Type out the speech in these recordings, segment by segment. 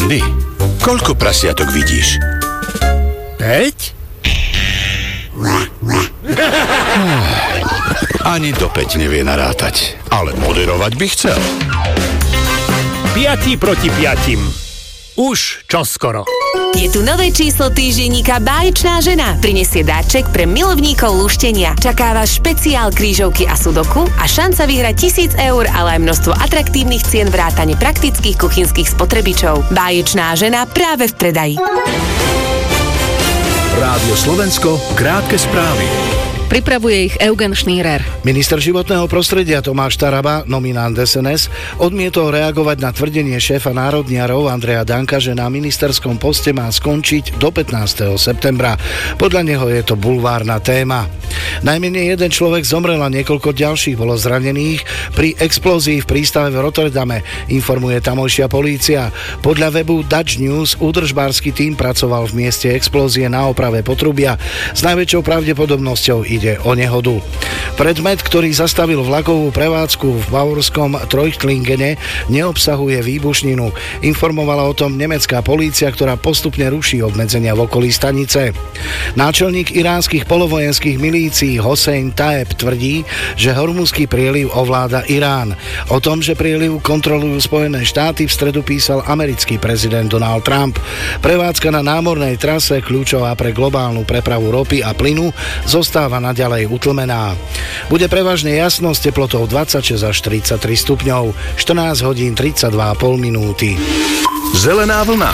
Andy, koľko prasiatok vidíš? 5? Ani do 5 nevie narátať, ale moderovať by chcel. 5 proti 5. Už čoskoro. Je tu nové číslo týždenníka Báječná žena. Prinesie dáček pre milovníkov lúštenia. Čaká vás špeciál krížovky a sudoku a šanca vyhrať 1000 eur, ale aj množstvo atraktívnych cien vrátane praktických kuchynských spotrebičov. Báječná žena práve v predaji. Rádio Slovensko, krátke správy. Pripravuje ich Eugen Šnírer. Minister životného prostredia Tomáš Taraba, nominant SNS, odmietol reagovať na tvrdenie šéfa národniarov Andreja Danka, že na ministerskom poste má skončiť do 15. septembra. Podľa neho je to bulvárna téma. Najmenej jeden človek zomrel a niekoľko ďalších bolo zranených pri explózii v prístave v Rotterdame, informuje tamojšia polícia. Podľa webu Dutch News údržbársky tím pracoval v mieste explózie na oprave potrubia. S najväčšou pravdepodobnosťou ide o nehodu. Predmet, ktorý zastavil vlakovú prevádzku v bavorskom Treuchtlingene, neobsahuje výbušninu. Informovala o tom nemecká polícia, ktorá postupne ruší obmedzenia v okolí stanice. Náčelník iránskych polovojenských milícií Hossein Taeb tvrdí, že Hormuzský prieliv ovláda Irán. O tom, že prieliv kontrolujú Spojené štáty, v stredu písal americký prezident Donald Trump. Prevádzka na námornej trase, kľúčová pre globálnu prepravu ropy a plynu, zostáva naďalej utlmená. Bude prevažne jasno s teplotou 26 až 33 stupňov, 14 hodín 32,5 minúty. Zelená vlna.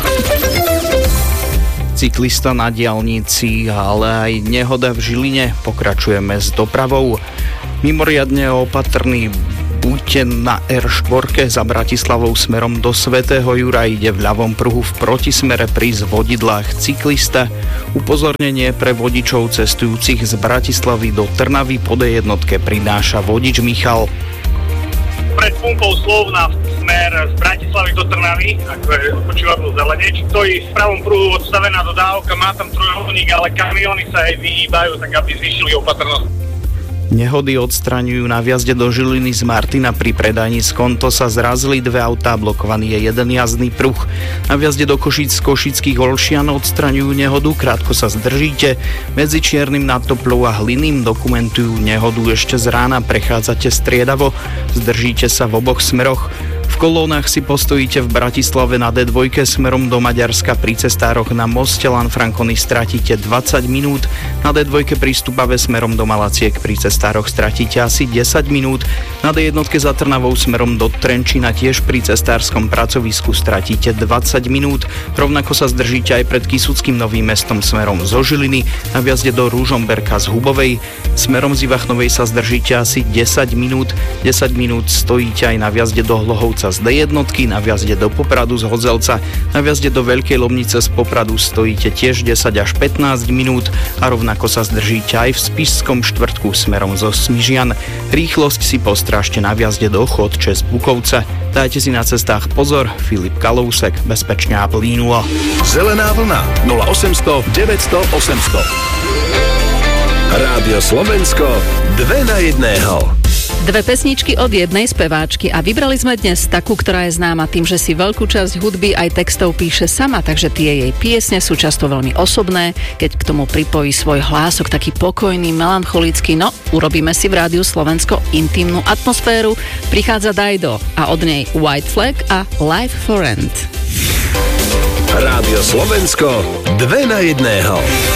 Cyklista na diaľnici, ale aj nehoda v Žiline. Pokračujeme s dopravou. Mimoriadne opatrný buďte na R4 za Bratislavou smerom do Svätého Jura, ide v ľavom pruhu v protismere pri zvodidlách cyklista. Upozornenie pre vodičov cestujúcich z Bratislavy do Trnavy po D1 prináša vodič Michal. Pred pumpou slov na smer z Bratislavy do Trnavy, ako je odpočívadlo Zeleneč, stojí v pravom pruhu odstavená dodávka, má tam trojuholník, ale kamióny sa aj vyhýbajú, tak aby zvýšili opatrnosť. Nehody odstraňujú na vjazde do Žiliny z Martina pri predajni z Konto sa zrazili dve autá, blokovaný je jeden jazdný pruh. Na vjazde do Košíc z Košických Olšian odstraňujú nehodu, krátko sa zdržíte. Medzi Čiernym nad Toplou a Hliným dokumentujú nehodu ešte z rána, prechádzate striedavo, zdržíte sa v oboch smeroch. V kolónach si postojíte v Bratislave na D2 smerom do Maďarska, pri cestároch na moste Lanfranconi stratíte 20 minút, na D2 pri Stupave smerom do Malaciek pri cestároch stratíte asi 10 minút, na D1 za Trnavou smerom do Trenčína tiež pri cestárskom pracovisku stratíte 20 minút, rovnako sa zdržíte aj pred Kysuckým Novým Mestom smerom zo Žiliny, na vjazde do Ružomberka z Hubovej, smerom z Ivachnovej sa zdržíte asi 10 minút stojíte aj na vjazde do Hlohovca z D1, na vjazde do Popradu z Hodzelca, na vjazde do Veľkej Lomnice z Popradu stojíte tiež 10 až 15 minút a rovnako sa zdržíte aj v Spišskom Štvrtku smerom zo Smižian. Rýchlosť si postrážte na vjazde do Chodče z Bukovca. Dajte si na cestách pozor, Filip Kalousek, bezpečne a plínulo. Zelená vlna 0800 900 800. Rádio Slovensko 2 na 1. Dve pesničky od jednej speváčky a vybrali sme dnes takú, ktorá je známa tým, že si veľkú časť hudby aj textov píše sama, takže tie jej piesne sú často veľmi osobné, keď k tomu pripojí svoj hlások taký pokojný, melancholický. No, urobíme si v Rádiu Slovensko intimnú atmosféru. Prichádza Dajdo a od nej White Flag a Life for Rent. Rádio Slovensko 2 na 1.